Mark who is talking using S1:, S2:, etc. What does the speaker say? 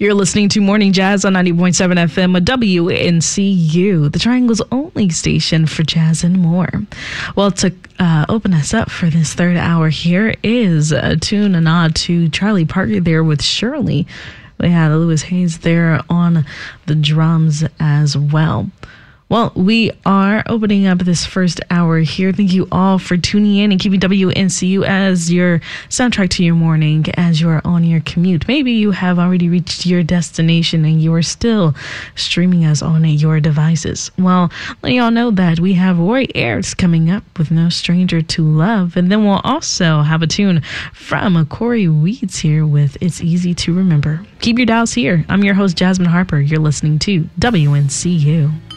S1: You're listening to Morning Jazz on 90.7 FM at WNCU, the Triangle's only station for jazz and more. Well, to open us up for this third hour here is a tune, a nod to Charlie Parker there with Shirley. We had Louis Hayes there on the drums as well. Well, we are opening up this first hour here. Thank you all for tuning in and keeping WNCU as your soundtrack to your morning as you are on your commute. Maybe you have already reached your destination and you are still streaming us on your devices. Well, let y'all know that we have Roy Ayers coming up with No Stranger to Love. And then we'll also have a tune from Corey Weeds here with It's Easy to Remember. Keep your dials here. I'm your host, Jasmine Harper. You're listening to WNCU.